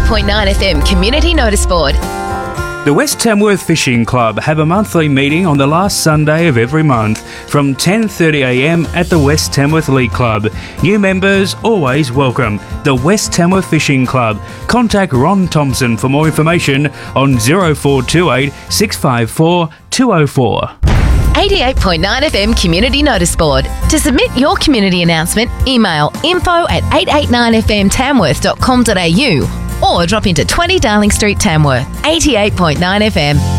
88.9 FM Community Notice Board. The West Tamworth Fishing Club have a monthly meeting on the last Sunday of every month from 10:30am at the West Tamworth League Club. New members always welcome. The West Tamworth Fishing Club. Contact Ron Thompson for more information on 0428 654 204. 88.9 FM Community Notice Board. To submit your community announcement, email info@889fmtamworth.com.au or drop into 20 Darling Street, Tamworth. 88.9 FM.